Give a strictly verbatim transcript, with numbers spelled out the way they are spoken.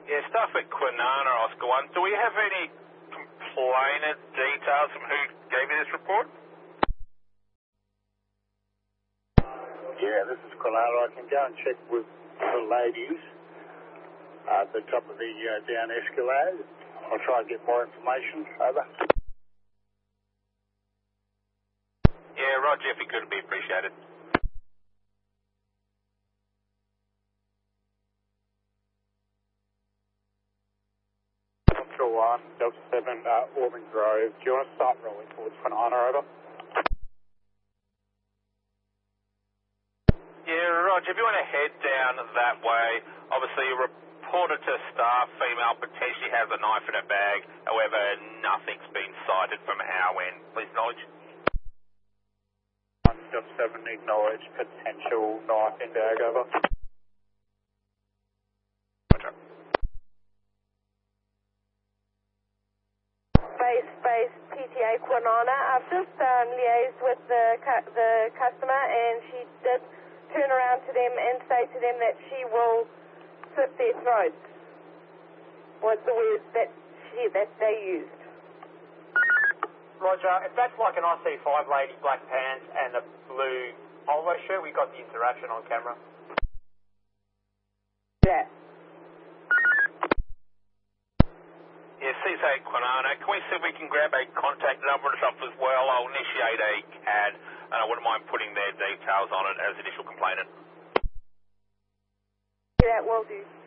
Yeah, stuff at Kwinana, Oscar one. Do we have any complainant details from who gave you this report? Yeah, this is Kwinana. I can go and check with the ladies at the top of the uh, down escalade. I'll try and get more information. Over. Yeah, Roger, if you could, it'd be appreciated. Control one, Delta seven, uh, Auburn Grove. Do you want to start rolling towards Kwinana, over? Yeah, Roger, if you want to head down that way, obviously a reporter to staff, female, potentially has a knife in her bag. However, nothing's been cited from our end. Please acknowledge. Delta seven, acknowledge potential knife in bag, over. Roger. Base, base, P T A Kwinana. I've just um, liaised with the cu- the customer, and she did turn around to them and say to them that she will slit their throats. Was the word that she that they used. Roger, if that's like an I C five lady, black pants and a blue polo shirt, we got the interaction on camera. Yeah. Yeah, C S A Kwinana, can we see if we can grab a contact number and stuff as well? I'll initiate a C A D, and I wouldn't mind putting their details on it as initial complainant. Yeah, will do.